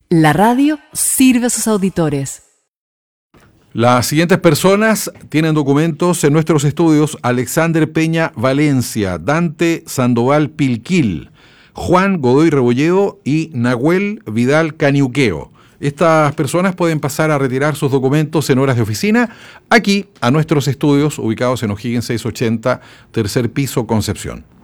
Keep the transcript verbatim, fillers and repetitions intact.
La radio sirve a sus auditores. Las siguientes personas tienen documentos en nuestros estudios: Alexander Peña Valencia, Dante Sandoval Pilquil, Juan Godoy Rebolledo y Nahuel Vidal Caniuqueo. Estas personas pueden pasar a retirar sus documentos en horas de oficina, aquí a nuestros estudios ubicados en O'Higgins seiscientos ochenta, tercer piso, Concepción.